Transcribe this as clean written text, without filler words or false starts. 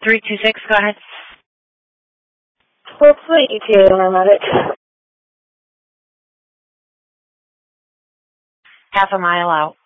326, go ahead. What's the ETA on it? Half a mile out.